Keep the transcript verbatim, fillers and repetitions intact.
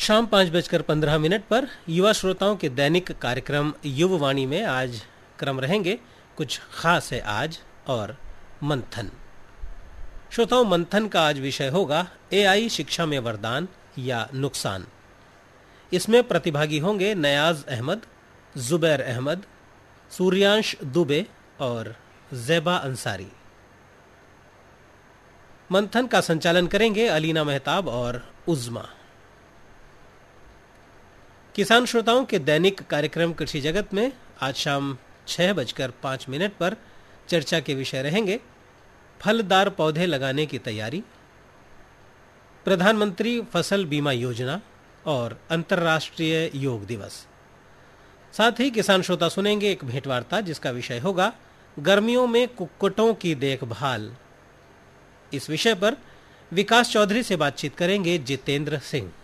शाम पाँच बजकर पंद्रह मिनट पर युवा श्रोताओं के दैनिक कार्यक्रम युववाणी में आज क्रम रहेंगे कुछ खास है आज और मंथन। श्रोताओं, मंथन का आज विषय होगा एआई शिक्षा में वरदान या नुकसान। इसमें प्रतिभागी होंगे नयाज अहमद, जुबैर अहमद, सूर्यांश दुबे और ज़ेबा अंसारी। मंथन का संचालन करेंगे अलीना मेहताब और उज़्मा। किसान श्रोताओं के दैनिक कार्यक्रम कृषि जगत में आज शाम छह बजकर पाँच मिनट पर चर्चा के विषय रहेंगे फलदार पौधे लगाने की तैयारी, प्रधानमंत्री फसल बीमा योजना और अंतर्राष्ट्रीय योग दिवस। साथ ही किसान श्रोता सुनेंगे एक भेंटवार्ता जिसका विषय होगा गर्मियों में कुक्कुटों की देखभाल। इस विषय पर विकास चौधरी से बातचीत करेंगे जितेंद्र सिंह।